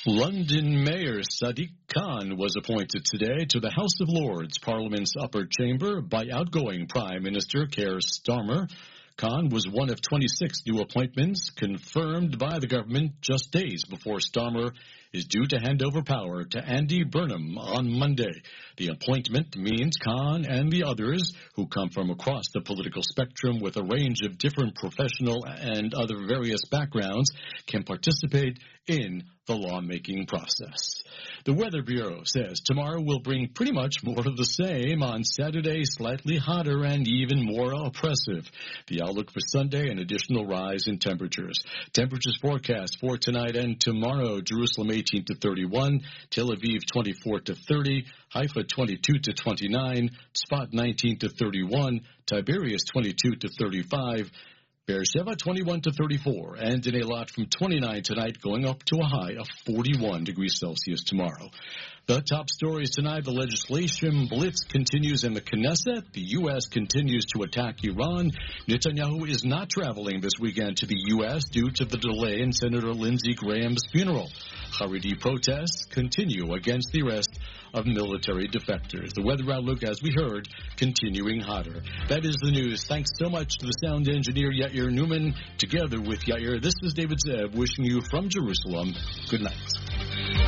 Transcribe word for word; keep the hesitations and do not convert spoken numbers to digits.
London Mayor Sadiq Khan was appointed today to the House of Lords, Parliament's upper chamber, by outgoing Prime Minister Keir Starmer. Khan was one of twenty-six new appointments confirmed by the government just days before Starmer is due to hand over power to Andy Burnham on Monday. The appointment means Khan and the others, who come from across the political spectrum with a range of different professional and other various backgrounds, can participate in the lawmaking process. The Weather Bureau says tomorrow will bring pretty much more of the same. On Saturday, slightly hotter and even more oppressive. The outlook for Sunday, an additional rise in temperatures. Temperatures forecast for tonight and tomorrow: Jerusalem eighteen to thirty-one, Tel Aviv twenty-four to thirty, Haifa twenty-two to twenty-nine, Tzfat nineteen to thirty-one, Tiberias twenty-two to thirty-five, Beersheba twenty-one to thirty-four, and in Eilat from twenty-nine tonight, going up to a high of forty-one degrees Celsius tomorrow. The top stories tonight: the legislation blitz continues in the Knesset. The U S continues to attack Iran. Netanyahu is not traveling this weekend to the U S due to the delay in Senator Lindsey Graham's funeral. Haredi protests continue against the arrest of military defectors. The weather outlook, as we heard, continuing hotter. That is the news. Thanks so much to the sound engineer Yair Newman. Together with Yair, this is David Zev wishing you from Jerusalem good night.